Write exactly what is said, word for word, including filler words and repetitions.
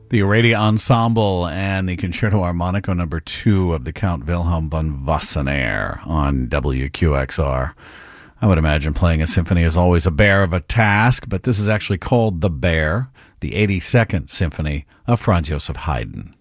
The Aradia Ensemble and the Concerto Armonico number two of the Count Wilhelm von Wassenaer on W Q X R. I would imagine playing a symphony is always a bear of a task, but this is actually called The Bear, the eighty-second Symphony of Franz Joseph Haydn.